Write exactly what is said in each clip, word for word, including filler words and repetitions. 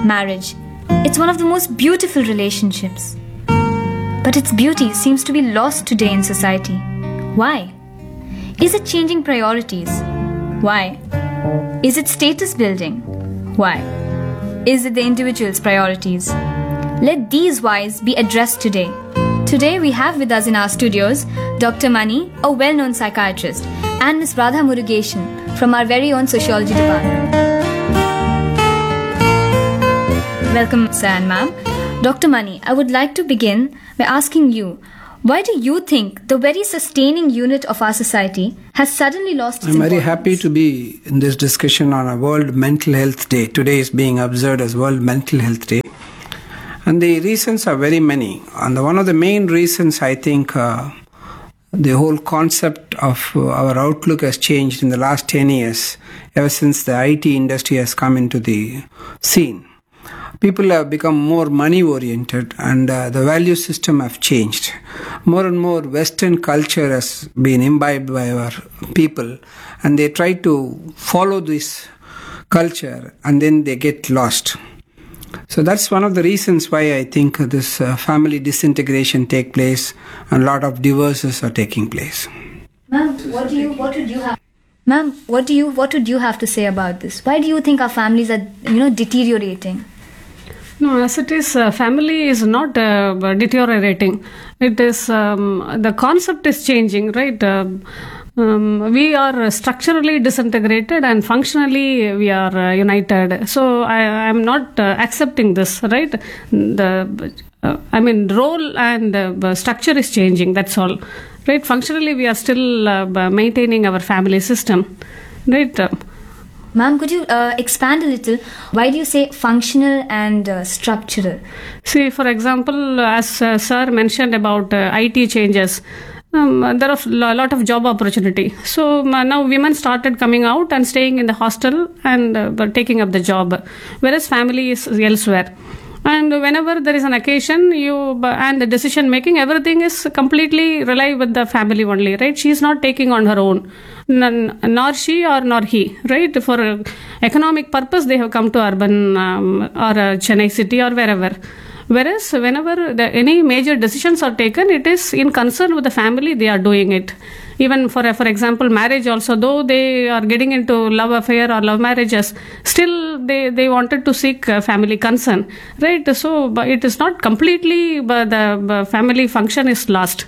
marriage. It's one of the most beautiful relationships. But its beauty seems to be lost today in society. Why? Is it changing priorities? Why? Is it status building? Why? Is it the individual's priorities? Let these whys be addressed today. Today we have with us in our studios Doctor Mani, a well-known psychiatrist, and Miss Radha Murugeshan from our very own sociology department. Welcome, sir and ma'am. Doctor Mani, I would like to begin by asking you, why do you think the very sustaining unit of our society has suddenly lost its I'm very importance? happy to be in this discussion on a World Mental Health Day. Today is being observed as World Mental Health Day. And the reasons are very many. And the, one of the main reasons, I think, uh, the whole concept of uh, our outlook has changed in the last ten years, ever since the I T industry has come into the scene. People have become more money-oriented and uh, the value system have changed. More and more Western culture has been imbibed by our people, and they try to follow this culture and then they get lost. So that's one of the reasons why I think this uh, family disintegration take place and a lot of divorces are taking place. Ma'am, what do you what would you have Ma'am, what do you what would you have to say about this? Why do you think our families are, you know, deteriorating? No, as it is, uh, family is not uh, deteriorating. It is, um, the concept is changing, right? Uh, um, we are structurally disintegrated and functionally we are uh, united. So I am not uh, accepting this, right? The, uh, I mean, role and uh, structure is changing, that's all. Right? Functionally, we are still uh, maintaining our family system, right? Uh, Ma'am, could you uh, expand a little? Why do you say functional and uh, structural? See, for example, as uh, Sir mentioned about uh, I T changes, um, there are a lot of job opportunity. So uh, now women started coming out and staying in the hostel and uh, taking up the job, whereas family is elsewhere. And whenever there is an occasion, you and the decision making, everything is completely rely with the family only, right? She is not taking on her own, None, nor she or nor he, right? For economic purpose, they have come to urban um, or uh, Chennai city or wherever. Whereas whenever the, any major decisions are taken, it is in concern with the family, they are doing it. Even for for example, marriage also, though they are getting into love affair or love marriages, still they, they wanted to seek uh, family consent, right? So but it is not completely, but the but family function is lost.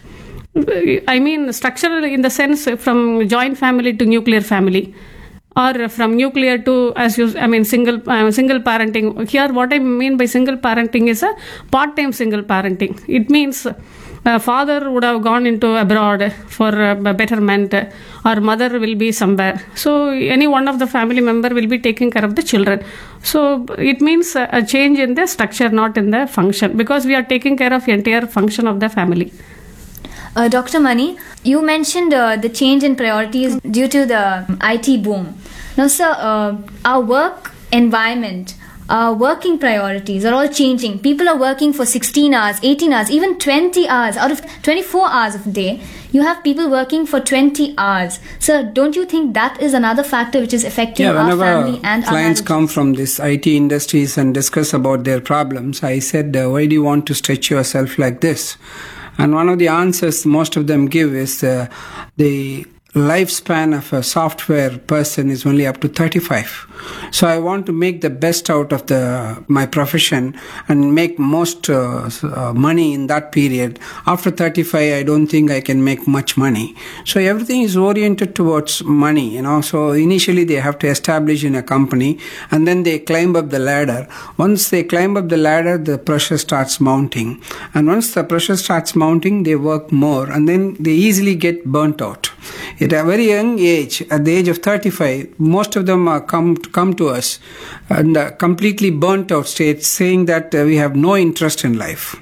I mean, structural in the sense from joint family to nuclear family, or from nuclear to, as you, I mean, single uh, single parenting. Here, what I mean by single parenting is a part-time single parenting. It means uh, father would have gone into abroad for uh, betterment, uh, or mother will be somewhere. So any one of the family member will be taking care of the children. So it means a, a change in the structure, not in the function, because we are taking care of the entire function of the family. Uh, Doctor Mani, you mentioned uh, the change in priorities due to the I T boom. Now, sir, uh, our work environment, our working priorities are all changing. People are working for sixteen hours, eighteen hours, even twenty hours. Out of twenty-four hours of a day, you have people working for twenty hours. Sir, don't you think that is another factor which is affecting yeah, our whenever family and our clients marriages? come from this I T industries and discuss about their problems, I said, uh, why do you want to stretch yourself like this? And one of the answers most of them give is uh, the lifespan of a software person is only up to thirty-five. So I want to make the best out of the my profession and make most uh, uh, money in that period. After thirty-five, I don't think I can make much money. So everything is oriented towards money, you know. So initially they have to establish in a company and then they climb up the ladder. Once they climb up the ladder, the pressure starts mounting. And once the pressure starts mounting, they work more and then they easily get burnt out. At a very young age, at the age of thirty-five, most of them are come to, come to us and uh, completely burnt out state, saying that uh, we have no interest in life.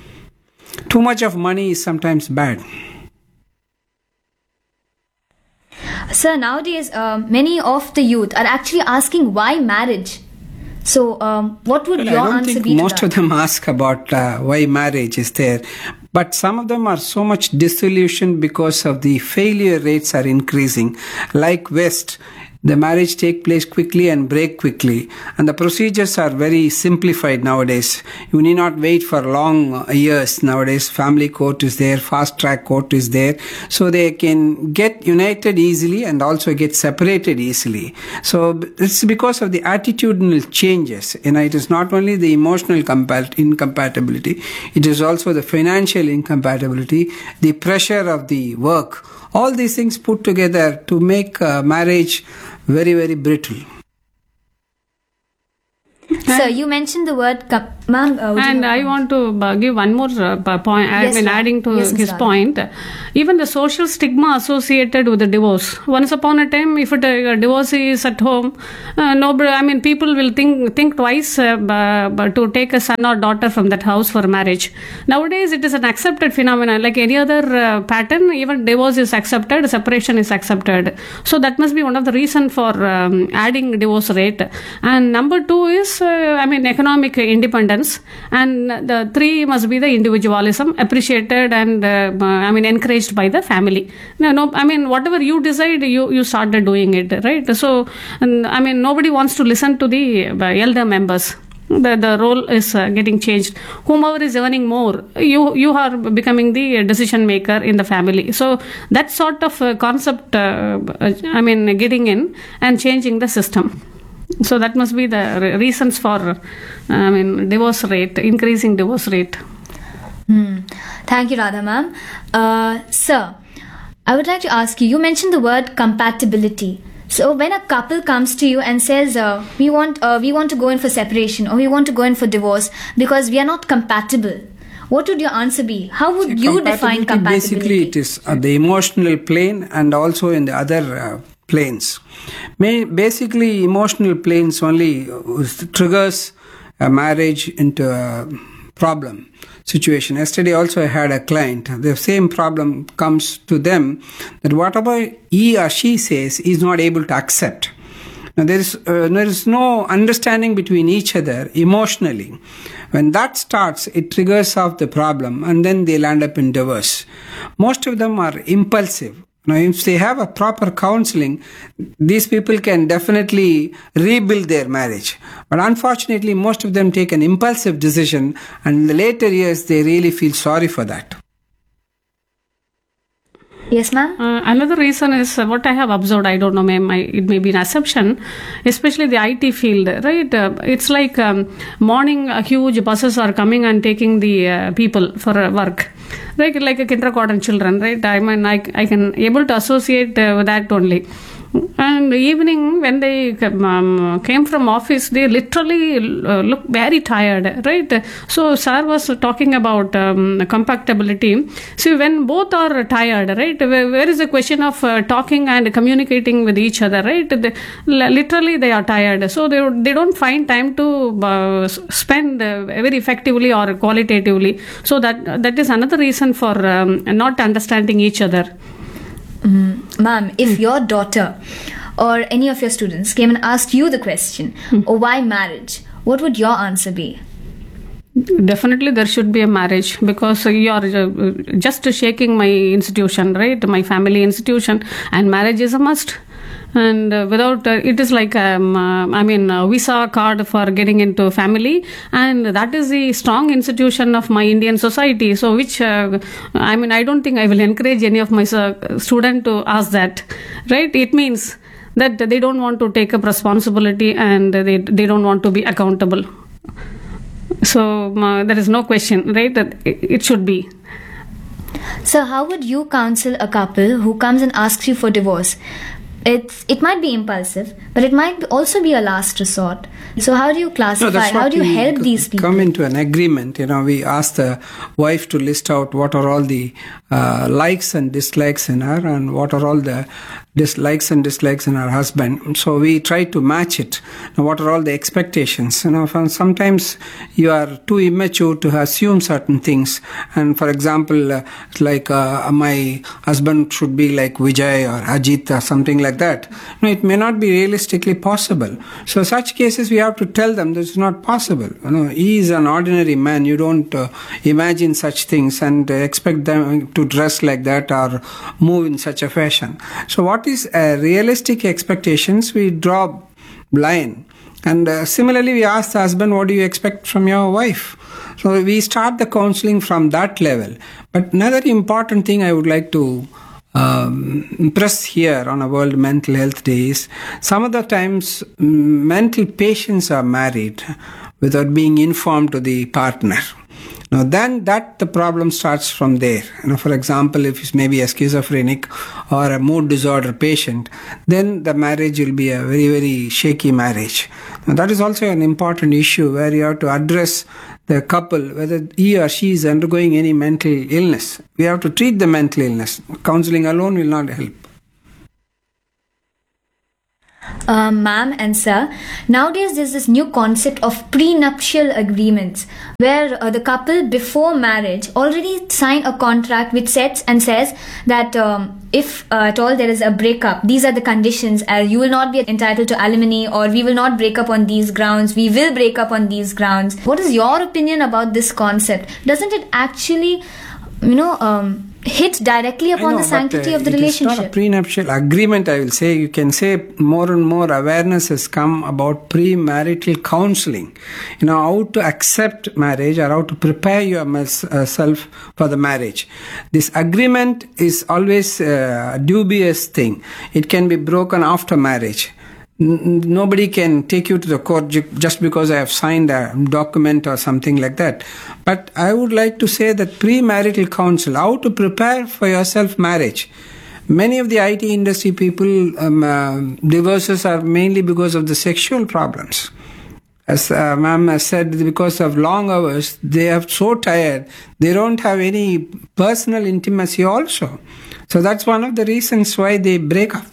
Too much of money is sometimes bad. Sir, nowadays, uh, many of the youth are actually asking why marriage. So, um, what would Well, your I don't answer think be to most that? of them ask about uh, why marriage is there. But some of them are so much disillusioned because of the failure rates are increasing. Like West, the marriage take place quickly and break quickly. And the procedures are very simplified nowadays. You need not wait for long years nowadays. Family court is there, fast track court is there. So they can get united easily and also get separated easily. So it's because of the attitudinal changes. You know, it is not only the emotional compa- incompatibility, it is also the financial incompatibility, the pressure of the work. All these things put together to make uh, marriage very, very brittle. Sir, you mentioned the word com- ma'am. Uh, and I want to uh, give one more uh, point. I Yes, mean, ma'am. adding to Yes, his Mister point, even the social stigma associated with the divorce. Once upon a time, if it, a divorcee is at home, uh, nobody, I mean, people will think think twice uh, b- to take a son or daughter from that house for marriage. Nowadays, it is an accepted phenomenon. Like any other uh, pattern, even divorce is accepted, separation is accepted. So that must be one of the reason for um, adding divorce rate. And number two is, uh, I mean, economic independence. And the three must be the individualism, appreciated and uh, I mean encouraged by the family. No, no, I mean whatever you decide, you you started doing it, right? So, and, I mean nobody wants to listen to the uh, elder members. The, the role is uh, getting changed. Whomever is earning more, you you are becoming the decision maker in the family. So that sort of uh, concept, uh, I mean, getting in and changing the system. So that must be the re- reasons for, uh, I mean, divorce rate, increasing divorce rate. Hmm. Thank you, Radha ma'am. Uh, sir, I would like to ask you, you mentioned the word compatibility. So when a couple comes to you and says, uh, we want uh, we want to go in for separation or we want to go in for divorce because we are not compatible, what would your answer be? How would you define compatibility? Basically, it is at the emotional plane and also in the other uh, planes. May, basically, emotional planes only uh, triggers a marriage into a problem situation. Yesterday also I had a client, the same problem comes to them, that whatever he or she says is not able to accept. Now there is, uh, there is no understanding between each other emotionally. When that starts, it triggers off the problem and then they'll end up in divorce. Most of them are impulsive. Now, if they have a proper counseling, these people can definitely rebuild their marriage. But unfortunately, most of them take an impulsive decision, and in the later years, they really feel sorry for that. Yes, ma'am? Uh, another reason is uh, what I have observed. I don't know, ma'am, I, it may be an assumption, especially the I T field, right? Uh, it's like um, morning, uh, huge buses are coming and taking the uh, people for uh, work. Like like a kindergarten children, right? I mean, I, I can able to associate uh, with that only. And evening when they um, came from office, they literally uh, look very tired, right? So sir was talking about um, compatibility. So when both are tired, right? Where, where is the question of uh, talking and communicating with each other, right? They, literally they are tired, so they they don't find time to uh, spend uh, very effectively or qualitatively. So that that is another reason for um, not understanding each other. Mm, ma'am, if your daughter or any of your students came and asked you the question, Hmm. oh, why marriage, what would your answer be? Definitely there should be a marriage, because you are uh, just shaking my institution, right? My family institution, and marriage is a must. And uh, without uh, it is like um, uh, I mean uh, visa card for getting into family, and that is the strong institution of my Indian society. So which uh, I mean I don't think I will encourage any of my uh, student to ask that, right? It means that they don't want to take up responsibility and they they don't want to be accountable. So uh, there is no question, right? That it, it should be. So how would you counsel a couple who comes and asks you for divorce? It's, it might be impulsive, but it might also be a last resort. So how do you classify? No, that's how what do you we help c- these people? come into an agreement. You know, we ask the wife to list out what are all the uh, likes and dislikes in her, and what are all the dislikes and dislikes in her husband. So we try to match it. Now, what are all the expectations? You know, sometimes you are too immature to assume certain things. And for example, uh, like uh, my husband should be like Vijay or Ajit or something like that. No, it may not be realistically possible. So such cases we have to tell them this is not possible. You know, he is an ordinary man. You don't uh, imagine such things and uh, expect them to dress like that or move in such a fashion. So what what is uh, realistic expectations, we draw line. And uh, similarly, we ask the husband, what do you expect from your wife? So we start the counseling from that level. But another important thing I would like to um, impress here on a World Mental Health Day is some of the times mental patients are married without being informed to the partner. Now then that the problem starts from there. You know, for example, if it's maybe a schizophrenic or a mood disorder patient, then the marriage will be a very, very shaky marriage. Now that is also an important issue where you have to address the couple, whether he or she is undergoing any mental illness. We have to treat the mental illness. Counseling alone will not help. Uh, ma'am and sir, nowadays there's this new concept of prenuptial agreements where uh, the couple before marriage already sign a contract which sets and says that um, if uh, at all there is a breakup, these are the conditions, uh, you will not be entitled to alimony, or we will not break up on these grounds, we will break up on these grounds. What is your opinion about this concept? Doesn't it actually, you know, um, hit directly upon know, the sanctity but, uh, of the it relationship? It's not a prenuptial agreement, I will say. You can say more and more awareness has come about premarital counseling. You know, how to accept marriage or how to prepare yourself for the marriage. This agreement is always a dubious thing. It can be broken after marriage. Nobody can take you to the court just because I have signed a document or something like that. But I would like to say that premarital counsel, how to prepare for yourself marriage. Many of the I T industry people, um, uh, divorces are mainly because of the sexual problems. As uh, ma'am has said, because of long hours, they are so tired, they don't have any personal intimacy also. So that's one of the reasons why they break up.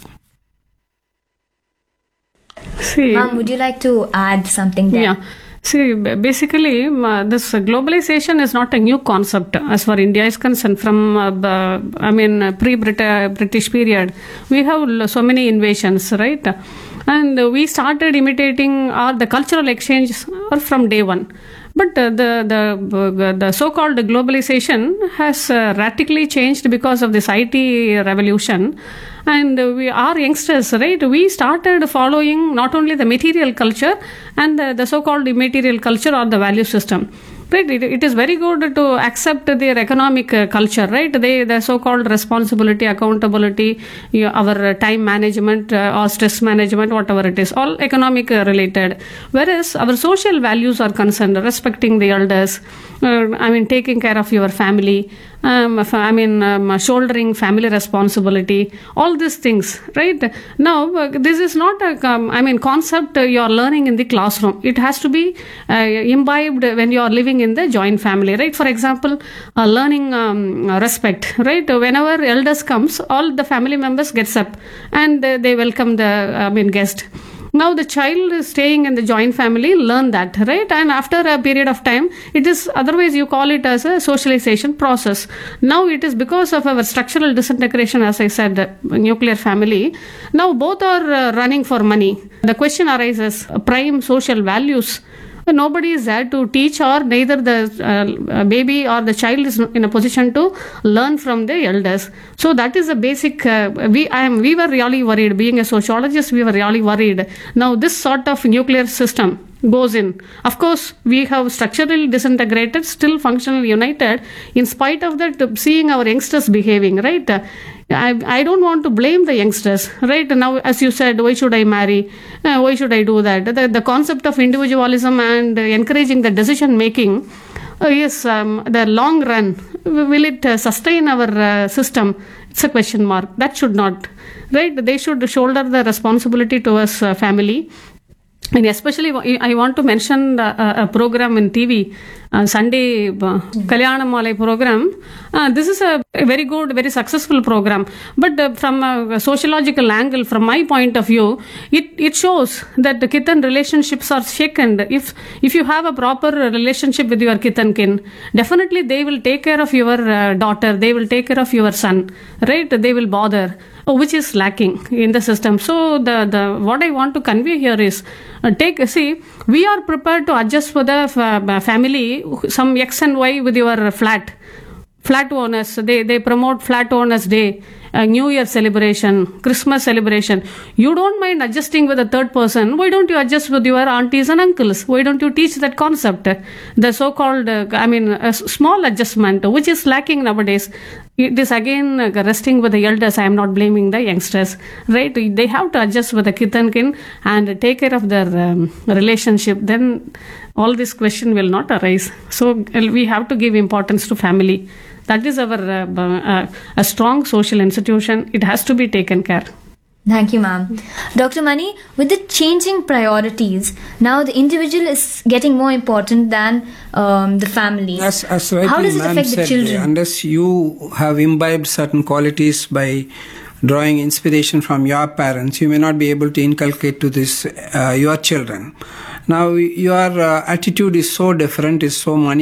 See, Ma'am, would you like to add something there? Yeah. See, basically, uh, this globalization is not a new concept as far India is concerned. From, uh, the, I mean, pre-British period, we have so many invasions, right? And we started imitating all the cultural exchanges from day one. But uh, the the the so-called globalization has uh, radically changed because of this I T revolution, and we our youngsters, right? We started following not only the material culture and the, the so-called immaterial culture or the value system. Right, it, it is very good to accept their economic uh, culture, right? They, the so-called responsibility, accountability, you know, our time management uh, or stress management, whatever it is, all economic uh, related. Whereas our social values are concerned, respecting the elders, uh, I mean, taking care of your family, um, I mean, um, shouldering family responsibility, all these things, right? Now, uh, this is not a, um, I mean, concept uh, you are learning in the classroom. It has to be uh, imbibed when you are living in the joint family, right? For example, uh, learning um, respect, right? Whenever elders comes, all the family members gets up and they, they welcome the, I mean, guest. Now the child is staying in the joint family, learn that, right? And after a period of time, it is, otherwise you call it as a socialization process. Now it is because of our structural disintegration, as I said, the nuclear family. Now both are uh, running for money. The question arises, uh, prime social values. Nobody is there to teach, or neither the uh, baby or the child is in a position to learn from the elders. So that is a basic, uh, we I am we were really worried. Being a sociologist, we were really worried. Now this sort of nuclear system goes in. Of course, we have structurally disintegrated, still functionally united. In spite of that, seeing our youngsters behaving, right? I, I don't want to blame the youngsters, right? Now, as you said, why should I marry? Uh, why should I do that? The, the concept of individualism and uh, encouraging the decision making, uh, yes, um, the long run, will it uh, sustain our uh, system? It's a question mark. That should not, right? They should shoulder the responsibility towards uh, family. And especially, I want to mention a, a program in T V, uh, Sunday uh, Kalyana Malai program. Uh, this is a, a very good, very successful program. But uh, from a sociological angle, from my point of view, it, it shows that the kith and relationships are shaken. If if you have a proper relationship with your kith and kin, definitely they will take care of your uh, daughter, they will take care of your son, right? They will bother. Which is lacking in the system. So the, the what I want to convey here is uh, take see we are prepared to adjust for the uh, family, some X and Y with your flat flat owners. They they promote flat owners day, a New Year celebration, Christmas celebration. You don't mind adjusting with a third person. Why don't you adjust with your aunties and uncles? Why don't you teach that concept? The so-called, uh, I mean, a small adjustment, which is lacking nowadays. It is again uh, resting with the elders. I am not blaming the youngsters, right? They have to adjust with the kith and kin and take care of their um, relationship. Then all this question will not arise. So uh, we have to give importance to family. That is our uh, uh, a strong social institution. It has to be taken care. Thank you, ma'am. Doctor Mani, with the changing priorities, now the individual is getting more important than um, the family. As, as rightly How does it ma'am affect the said, children? Unless you have imbibed certain qualities by drawing inspiration from your parents, you may not be able to inculcate to this uh, your children. Now, your uh, attitude is so different, is so money